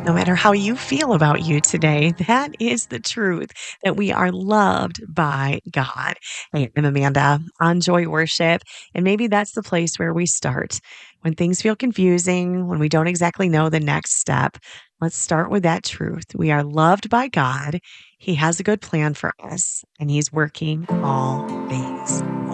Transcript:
No matter how you feel about you today, that is the truth that we are loved by God. Hey, I'm Amanda on Joy Worship, and maybe that's the place where we start. When things feel confusing, when we don't exactly know the next step, let's start with that truth. We are loved by God. He has a good plan for us, and He's working all things